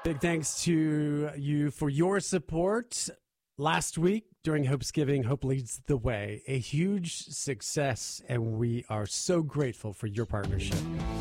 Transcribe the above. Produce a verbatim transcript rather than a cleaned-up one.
Big thanks to you for your support. Last week during Hopesgiving, Hope Leads the Way, a huge success, and we are so grateful for your partnership.